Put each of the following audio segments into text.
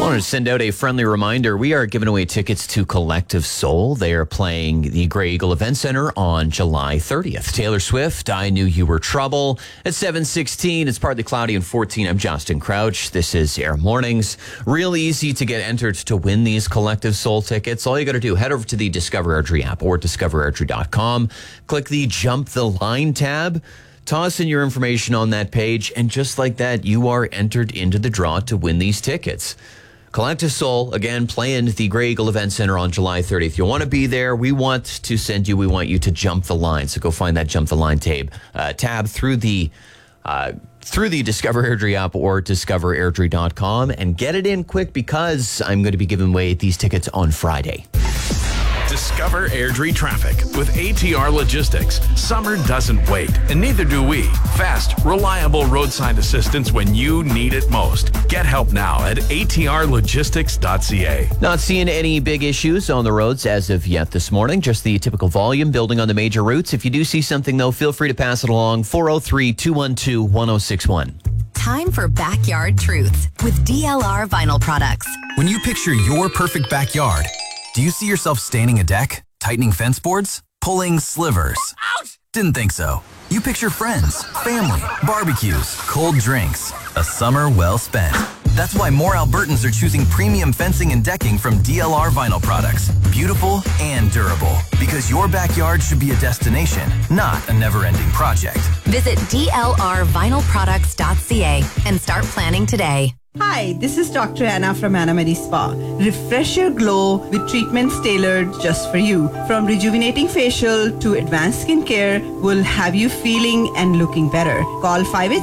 Wanted to send out a friendly reminder. We are giving away tickets to Collective Soul. They are playing the Grey Eagle Event Center on July 30th. Taylor Swift, I Knew You Were Trouble. At 7:16, it's partly cloudy and 14. I'm Justin Crouch. This is Air Mornings. Real easy to get entered to win these Collective Soul tickets. All you got to do, head over to the Discover Airdrie app or discoverairdrie.com. Click the Jump the Line tab. Toss in your information on that page, and just like that, you are entered into the draw to win these tickets. Collective Soul, again, playing the Grey Eagle Event Center on July 30th. You'll want to be there. We want you to jump the line. So go find that Jump the Line tab through the Discover Airdrie app or discoverairdrie.com and get it in quick because I'm going to be giving away these tickets on Friday. Discover Airdrie traffic with ATR Logistics. Summer doesn't wait, and neither do we. Fast, reliable roadside assistance when you need it most. Get help now at atrlogistics.ca. Not seeing any big issues on the roads as of yet this morning. Just the typical volume building on the major routes. If you do see something, though, feel free to pass it along. 403-212-1061. Time for Backyard Truths with DLR Vinyl Products. When you picture your perfect backyard, do you see yourself staining a deck, tightening fence boards, pulling slivers? Ouch! Didn't think so. You picture friends, family, barbecues, cold drinks, a summer well spent. That's why more Albertans are choosing premium fencing and decking from DLR Vinyl Products. Beautiful and durable. Because your backyard should be a destination, not a never-ending project. Visit DLRvinylproducts.ca and start planning today. Hi, this is Dr. Anna from Anna Medi Spa. Refresh your glow with treatments tailored just for you. From rejuvenating facial to advanced skin care, we'll have you feeling and looking better. Call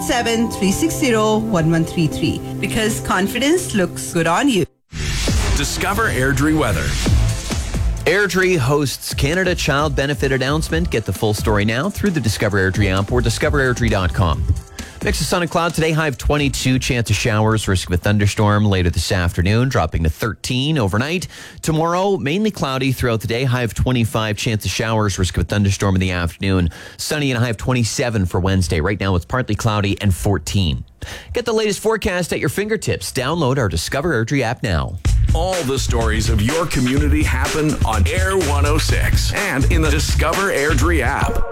587-360-1133 because confidence looks good on you. Discover Airdrie weather. Airdrie hosts Canada Child Benefit Announcement. Get the full story now through the Discover Airdrie app or discoverairdrie.com. Mix of sun and cloud today, high of 22, chance of showers, risk of a thunderstorm later this afternoon, dropping to 13 overnight. Tomorrow, mainly cloudy throughout the day, high of 25, chance of showers, risk of a thunderstorm in the afternoon. Sunny and a high of 27 for Wednesday. Right now, it's partly cloudy and 14. Get the latest forecast at your fingertips. Download our Discover Airdrie app now. All the stories of your community happen on Air 106 and in the Discover Airdrie app.